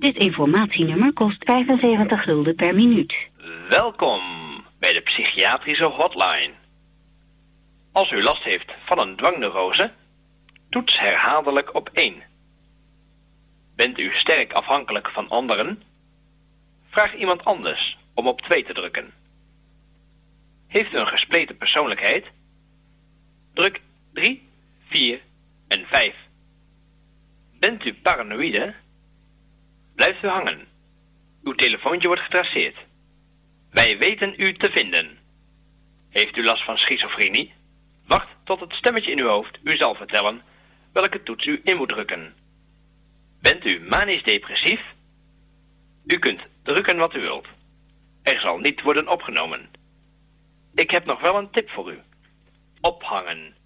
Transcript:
Dit informatienummer kost 75 gulden per minuut. Welkom bij de psychiatrische hotline. Als u last heeft van een dwangneurose, toets herhaaldelijk op 1. Bent u sterk afhankelijk van anderen? Vraag iemand anders om op 2 te drukken. Heeft u een gespleten persoonlijkheid? Druk 3, 4 en 5. Bent u paranoïde? Blijft u hangen. Uw telefoontje wordt getraceerd. Wij weten u te vinden. Heeft u last van schizofrenie? Wacht tot het stemmetje in uw hoofd u zal vertellen welke toets u in moet drukken. Bent u manisch depressief? U kunt drukken wat u wilt. Er zal niet worden opgenomen. Ik heb nog wel een tip voor u. Ophangen.